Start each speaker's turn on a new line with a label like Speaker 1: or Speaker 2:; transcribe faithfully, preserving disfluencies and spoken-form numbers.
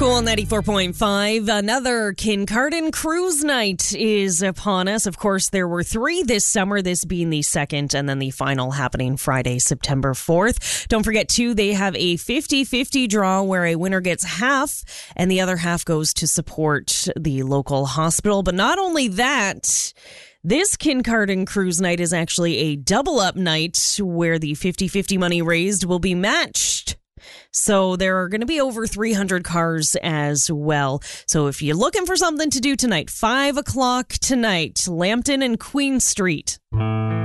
Speaker 1: Cool ninety-four point five. Another Kincardine Cruise Night is upon us. Of course, there were three this summer, this being the second, and then the final happening Friday, September fourth. Don't forget, too, they have a fifty-fifty draw where a winner gets half and the other half goes to support the local hospital. But not only that, this Kincardine Cruise Night is actually a double-up night where the fifty-fifty money raised will be matched. So there are going to be over three hundred cars as well. So if you're looking for something to do tonight, five o'clock tonight, Lambton and Queen Street.